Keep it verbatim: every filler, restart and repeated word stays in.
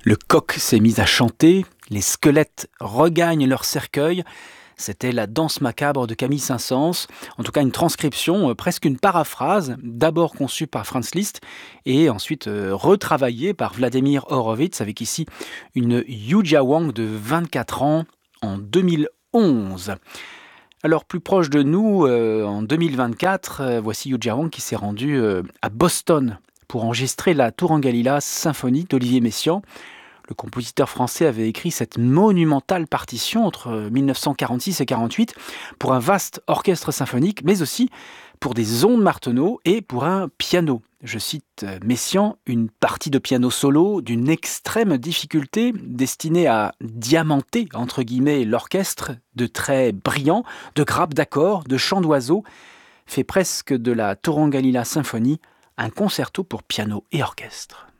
Le coq s'est mis à chanter, les squelettes regagnent leur cercueil. C'était la danse macabre de Camille Saint-Saëns, en tout cas une transcription, euh, presque une paraphrase, d'abord conçue par Franz Liszt et ensuite euh, retravaillée par Vladimir Horowitz, avec ici une Yujia Wang de vingt-quatre ans en deux mille onze. Alors plus proche de nous, euh, en deux mille vingt-quatre, euh, voici Yujia Wang qui s'est rendu euh, à Boston pour enregistrer la Turangalila symphonie d'Olivier Messiaen. Le compositeur français avait écrit cette monumentale partition entre mille neuf cent quarante-six et quarante-huit pour un vaste orchestre symphonique, mais aussi pour des ondes Martenot et pour un piano. Je cite euh, Messiaen, une partie de piano solo d'une extrême difficulté destinée à diamanter, entre guillemets, l'orchestre de traits brillants, de grappes d'accords, de chants d'oiseaux, fait presque de la Turangalila symphonie un concerto pour piano et orchestre.